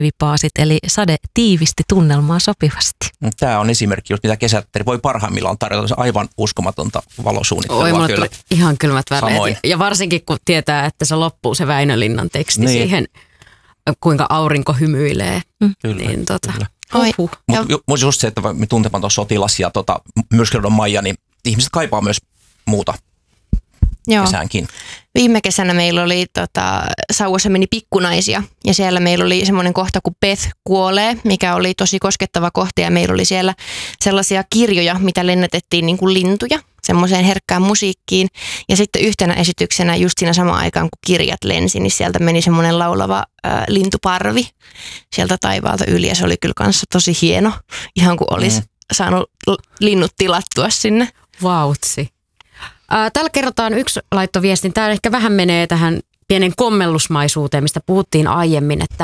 vipaasit, eli sade tiivisti tunnelmaa sopivasti. Tämä on esimerkki, mitä kesäteatteri voi parhaimmillaan tarjota. Se aivan uskomatonta valosuunnittelua. Oi, kyllä. Ihan kylmät väreet. Samoin. Ja varsinkin kun tietää, että se loppuu se Väinö Linnan teksti niin. siihen, kuinka aurinko hymyilee. Kyllä, niin, kyllä. Mutta just se, että me tuntemaan tuon Sotilas ja Myrskyluodon Maija, niin ihmiset kaipaa myös muuta. Joo. Kesäänkin. Viime kesänä meillä oli Sauvassa meni pikkunaisia ja siellä meillä oli semmoinen kohta kuin Beth kuolee, mikä oli tosi koskettava kohta ja meillä oli siellä sellaisia kirjoja, mitä lennätettiin niin kuin lintuja semmoiseen herkkään musiikkiin ja sitten yhtenä esityksenä just siinä samaan aikaan kun kirjat lensi, niin sieltä meni semmoinen laulava lintuparvi sieltä taivaalta yli ja se oli kyllä kanssa tosi hieno, ihan kuin olisi saanut linnut tilattua sinne. Vautsi. Täällä kerrotaan yksi laittoviestin. Tämä ehkä vähän menee tähän pienen kommellusmaisuuteen, mistä puhuttiin aiemmin, että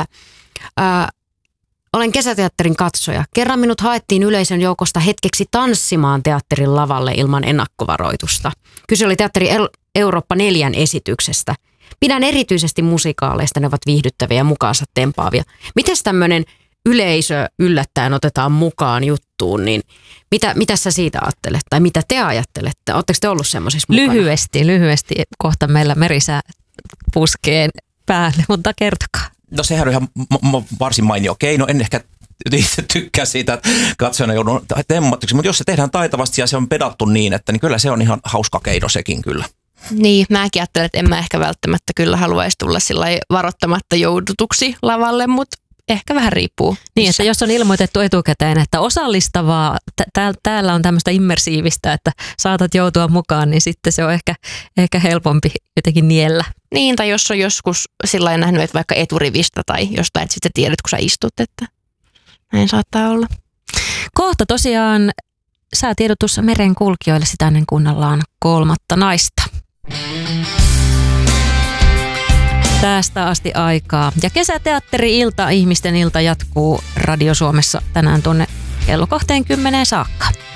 olen kesäteatterin katsoja. Kerran minut haettiin yleisön joukosta hetkeksi tanssimaan teatterin lavalle ilman ennakkovaroitusta. Kyse oli Teatteri Eurooppa 4 esityksestä. Pidän erityisesti musikaaleista, ne ovat viihdyttäviä ja mukaansa tempaavia. Mites tämmöinen yleisö yllättäen otetaan mukaan juttuun, niin mitä sä siitä ajattelet? Tai mitä te ajattelette? Oletteko te ollut semmoisissa mukana? Lyhyesti. Kohta meillä merisää puskeen päälle, mutta kertokaa. No sehän on ihan varsin mainio keino. En ehkä itse tykkää siitä, että katsojana joudun temmatuksi, mutta jos se tehdään taitavasti ja se on pedattu niin, että niin kyllä se on ihan hauska keino sekin kyllä. Niin, mäkin ajattelen, että en mä ehkä välttämättä kyllä haluaisi tulla sillai varoittamatta joudutuksi lavalle, mutta ehkä vähän riippuu. Niin, että jos on ilmoitettu etukäteen, että osallistavaa, täällä on tämmöistä immersiivistä, että saatat joutua mukaan, niin sitten se on ehkä helpompi jotenkin niellä. Niin, tai jos on joskus sillä lailla nähnyt, että vaikka eturivistä tai jostain, että sitten tiedät, kun sä istut, että näin saattaa olla. Kohta tosiaan säätiedotus merenkulkijoille sitä ennen kuunnellaan 3. naista. Tästä asti aikaa. Ja kesäteatteri-ilta, ihmisten ilta jatkuu Radio Suomessa tänään tuonne kello 20 saakka.